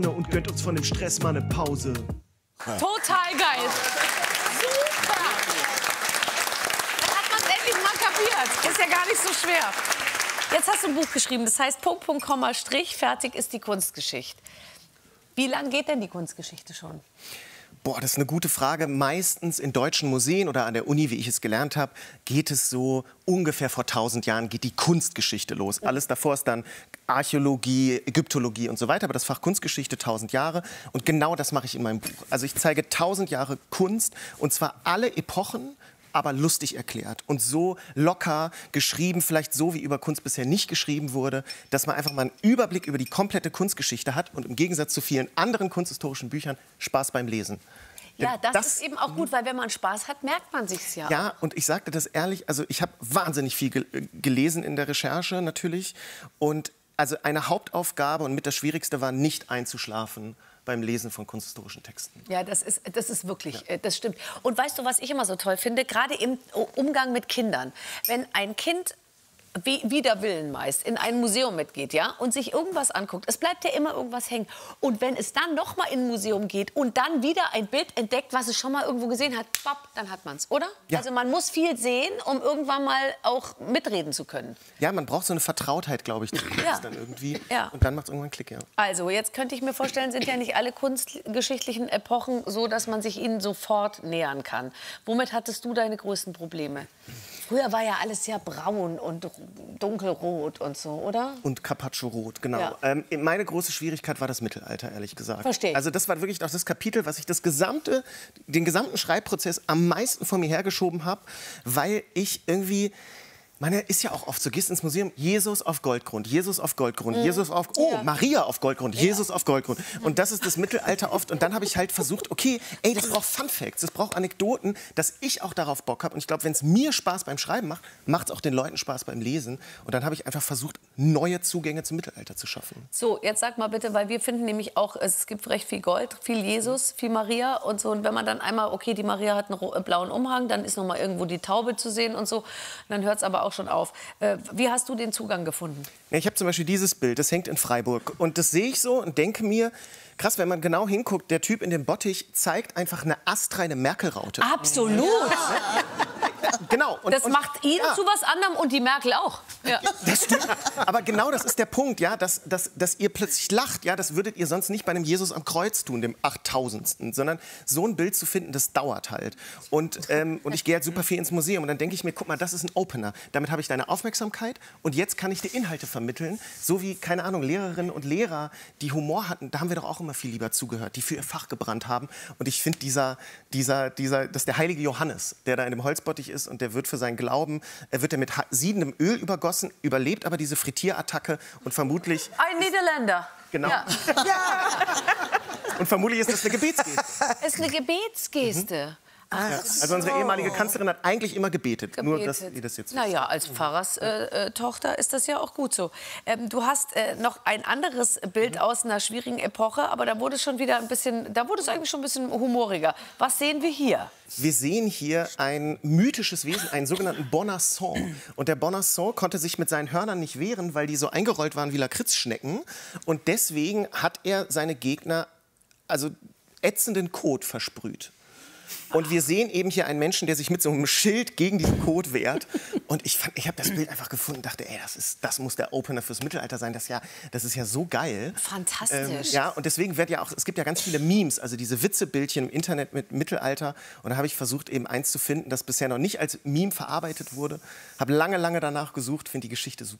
und gönnt uns von dem Stress mal eine Pause. Total geil. Super. Dann hat man es endlich mal kapiert. Ist ja gar nicht so schwer. Jetzt hast du ein Buch geschrieben, das heißt Punkt, Punkt, Komma, Strich, fertig ist die Kunstgeschichte. Wie lange geht denn die Kunstgeschichte schon? Boah, das ist eine gute Frage. Meistens in deutschen Museen oder an der Uni, wie ich es gelernt habe, geht es so ungefähr vor 1000 Jahren geht die Kunstgeschichte los. Alles davor ist dann Archäologie, Ägyptologie und so weiter. Aber das Fach Kunstgeschichte 1000 Jahre. Und genau das mache ich in meinem Buch. Also ich zeige 1000 Jahre Kunst und zwar alle Epochen, aber lustig erklärt und so locker geschrieben, vielleicht so, wie über Kunst bisher nicht geschrieben wurde, dass man einfach mal einen Überblick über die komplette Kunstgeschichte hat und im Gegensatz zu vielen anderen kunsthistorischen Büchern Spaß beim Lesen. Ja, das ist eben auch gut, weil wenn man Spaß hat, merkt man sich's ja. Ja, und ich sagte das ehrlich, also ich habe wahnsinnig viel gelesen in der Recherche natürlich und also eine Hauptaufgabe und mit das Schwierigste war, nicht einzuschlafen beim Lesen von kunsthistorischen Texten. Ja, das ist wirklich, das stimmt. Und weißt du, was ich immer so toll finde? Gerade im Umgang mit Kindern. Wenn ein Kind wider Willen meist in ein Museum mitgeht, ja, und sich irgendwas anguckt, es bleibt ja immer irgendwas hängen. Und wenn es dann noch mal in ein Museum geht und dann wieder ein Bild entdeckt, was es schon mal irgendwo gesehen hat, papp, dann hat man es, oder? Ja. Also man muss viel sehen, um irgendwann mal auch mitreden zu können. Ja, man braucht so eine Vertrautheit, glaube ich, Ja. dann irgendwie. Ja. Und dann macht es irgendwann einen Klick, ja. Also, jetzt könnte ich mir vorstellen, sind ja nicht alle kunstgeschichtlichen Epochen so, dass man sich ihnen sofort nähern kann. Womit hattest du deine größten Probleme? Früher war ja alles sehr braun und dunkelrot und so, oder? Und Carpaccio-Rot, genau. Ja. Meine große Schwierigkeit war das Mittelalter, ehrlich gesagt. Verstehe. Also das war wirklich auch das Kapitel, was ich den gesamten Schreibprozess am meisten von mir hergeschoben habe, weil ich irgendwie... Man ist ja auch oft so, gehst ins Museum, Jesus auf Goldgrund, Jesus auf Goldgrund, Jesus auf, oh, Ja. Maria auf Goldgrund, Jesus auf Goldgrund. Und das ist das Mittelalter oft. Und dann habe ich halt versucht, okay, ey, das braucht Fun Facts, das braucht Anekdoten, dass ich auch darauf Bock habe. Und ich glaube, wenn es mir Spaß beim Schreiben macht, macht es auch den Leuten Spaß beim Lesen. Und dann habe ich einfach versucht, neue Zugänge zum Mittelalter zu schaffen. So, jetzt sag mal bitte, weil wir finden nämlich auch, es gibt recht viel Gold, viel Jesus, viel Maria und so. Und wenn man dann einmal, okay, die Maria hat einen blauen Umhang, dann ist noch mal irgendwo die Taube zu sehen und so. Dann hört es aber auch schon auf. Wie hast du den Zugang gefunden? Ja, ich habe zum Beispiel dieses Bild, das hängt in Freiburg. Und das sehe ich so und denke mir, krass, wenn man genau hinguckt, der Typ in dem Bottich zeigt einfach eine astreine Merkel-Raute. Absolut. Genau. Und, Das macht ihn zu was anderem und die Merkel auch. Ja. Das stimmt. Aber genau das ist der Punkt, ja, dass ihr plötzlich lacht. Ja, das würdet ihr sonst nicht bei einem Jesus am Kreuz tun, dem 8000. Sondern so ein Bild zu finden, das dauert halt. Und ich gehe halt super viel ins Museum und dann denke ich mir, guck mal, das ist ein Opener. Damit habe ich deine Aufmerksamkeit und jetzt kann ich dir Inhalte vermitteln. So wie, keine Ahnung, Lehrerinnen und Lehrer, die Humor hatten, da haben wir doch auch immer viel lieber zugehört, die für ihr Fach gebrannt haben. Und ich finde, das ist der heilige Johannes, der da in dem Holzbottich ist und der wird für seinen Glauben, wird er mit siedendem Öl übergossen, überlebt aber diese Frittierattacke und vermutlich... Ein Niederländer. Genau. Ja. Und vermutlich ist das eine Gebetsgeste. Es ist eine Gebetsgeste. Ach, Ja. Also unsere ehemalige Kanzlerin hat eigentlich immer gebetet. Nur, dass ihr das jetzt wisst. Naja, als Pfarrerstochter ist das ja auch gut so. Du hast noch ein anderes Bild aus einer schwierigen Epoche, aber da wurde es schon wieder ein bisschen, da wurde es eigentlich schon ein bisschen humoriger. Was sehen wir hier? Wir sehen hier ein mythisches Wesen, einen sogenannten Bonasson. Und der Bonasson konnte sich mit seinen Hörnern nicht wehren, weil die so eingerollt waren wie Lakritzschnecken. Und deswegen hat er seine Gegner also ätzenden Kot versprüht. Und wir sehen eben hier einen Menschen, der sich mit so einem Schild gegen diesen Kot wehrt. Und ich habe das Bild einfach gefunden und dachte, ey, das muss der Opener fürs Mittelalter sein. Das ist ja so geil. Fantastisch. Ja, und deswegen wird ja auch, es gibt ja ganz viele Memes, also diese Witzebildchen im Internet mit Mittelalter. Und da habe ich versucht, eben eins zu finden, das bisher noch nicht als Meme verarbeitet wurde. Habe lange danach gesucht, finde die Geschichte super.